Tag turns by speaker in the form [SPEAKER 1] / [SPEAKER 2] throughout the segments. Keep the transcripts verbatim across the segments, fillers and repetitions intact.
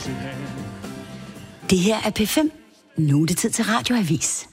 [SPEAKER 1] Det her er P fem. Nu er det tid til Radioavis.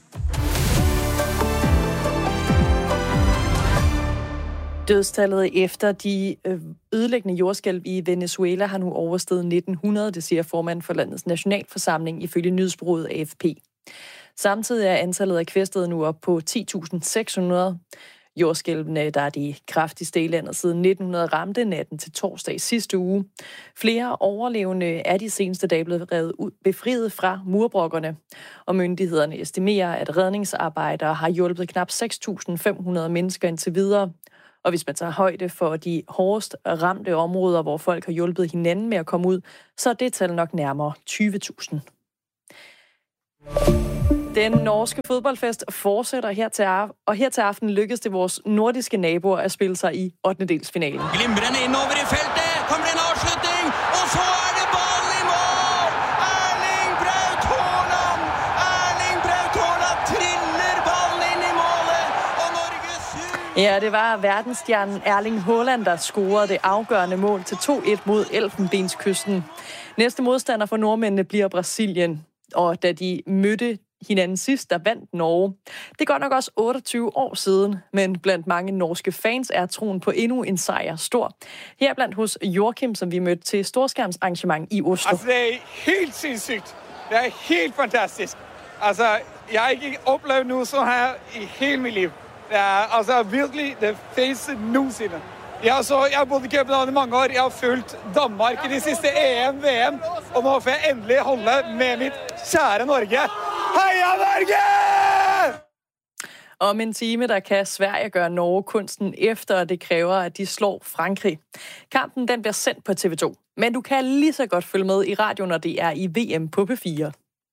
[SPEAKER 2] Dødstallet efter de ødelæggende jordskælv i Venezuela har nu oversteget nitten hundrede, det siger formand for landets nationalforsamling ifølge nyhedsbureauet A F P. Samtidig er antallet af kvæstede nu op på ti tusind seks hundrede. Jordskælvene, der er de kraftigste i landet siden nitten hundrede, ramte natten til torsdag sidste uge. Flere overlevende er de seneste dage blevet revet ud, befriet fra murbrokkerne, og myndighederne estimerer, at redningsarbejdere har hjulpet knap seks tusind fem hundrede mennesker indtil videre. Og hvis man tager højde for de hårdest ramte områder, hvor folk har hjulpet hinanden med at komme ud, så er det tal nok nærmere tyve tusind. Den norske fodboldfest fortsætter her til aften, og her til aften lykkedes det vores nordiske naboer at spille sig i ottendedelsfinalen.
[SPEAKER 3] Glimrende indover i feltet, kommer en afslutning, og så er det bolden i mål! Erling Braut Haaland! Erling Braut Haaland triller bolden ind i målet, og Norge syv...
[SPEAKER 2] Ja, det var verdensstjernen Erling Haaland, der scorede det afgørende mål til to et mod Elfenbenskysten. Næste modstander for nordmændene bliver Brasilien, og da de mødte hinanden sidst, der vandt Norge. Det er godt nok også otteogtyve år siden, men blandt mange norske fans er troen på endnu en sejr stor. Her blandt hos Joachim, som vi mødte til storskærmsarrangement i Oslo.
[SPEAKER 4] Altså, det er helt sindssygt. Det er helt fantastisk. Altså, jeg har ikke oplevet noget så her i hele mit liv. Det er altså virkelig det fedeste nogensinde. Jeg, så, jeg har bodd i København i mange år. Jeg har fulgt Danmark i de sidste E M, V M, og nu får jeg endelig holde med mit kære Norge. Heja Norge!
[SPEAKER 2] Om en time, der kan Sverige gøre Norge kunsten efter, og det kræver, at de slår Frankrig. Kampen den bliver sendt på T V to, men du kan lige så godt følge med i radioen, når det er i V M på P fire.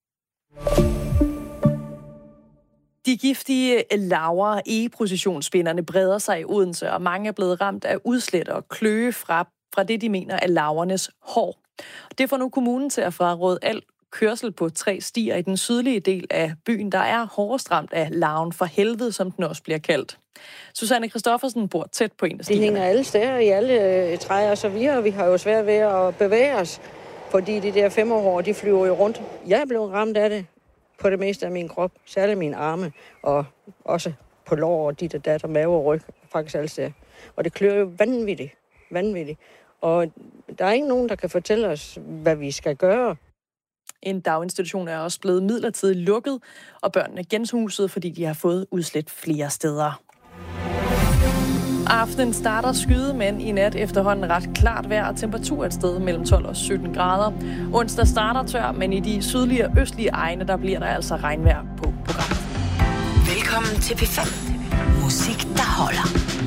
[SPEAKER 2] De giftige laver e-processionsspinderne breder sig i Odense, og mange er blevet ramt af udslæt og kløe fra, fra det, de mener er lavernes hår. Det får nu kommunen til at fraråde al kørsel på tre stier i den sydlige del af byen, der er hårdest ramt af larven for helvede, som den også bliver kaldt. Susanne Christoffersen bor tæt på en af stierne.
[SPEAKER 5] De hænger alle steder i alle træer og så videre, og vi har jo svært ved at bevæge os, fordi de der femårige, de flyver jo rundt. Jeg er blevet ramt af det på det meste af min krop, særligt mine arme, og også på lår og dit og dat og mave og ryg, faktisk alle steder. Og det klør jo vanvittigt, vanvittigt. Og der er ikke nogen, der kan fortælle os, hvad vi skal gøre.
[SPEAKER 2] En daginstitution er også blevet midlertidigt lukket, og børnene er genshuset, fordi de har fået udslæt flere steder. Aftenen starter skyde, men i nat efterhånden ret klart vejr og temperatur et sted mellem tolv og sytten grader. Onsdag starter tør, men i de sydlige og østlige egne, der bliver der altså regnvejr på programmet.
[SPEAKER 1] Velkommen til P fem. Musik, der holder.